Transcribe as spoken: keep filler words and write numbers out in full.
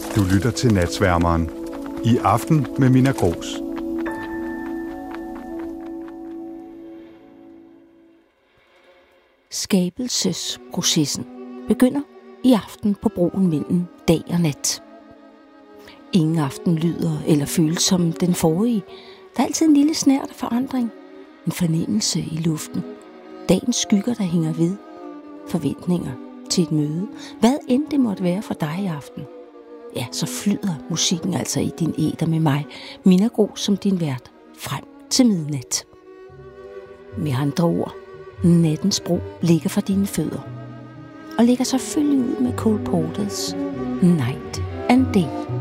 Du lytter til Natsværmeren. I aften med Minna Grooss. Skabelsesprocessen begynder i aften på broen mellem dag og nat. Ingen aften lyder eller føles som den forrige. Der er altid en lille snert af forandring. En fornemmelse i luften. Dagens skygger, der hænger ved. Forventninger til et møde. Hvad end det måtte være for dig i aften. Ja, så flyder musikken altså i din æter med mig, Minna Grooss, som din vært, frem til midnat. Med andre ord, nattens bro ligger for dine fødder. Og ligger selvfølgelig ud med Cole Porters Night and Day.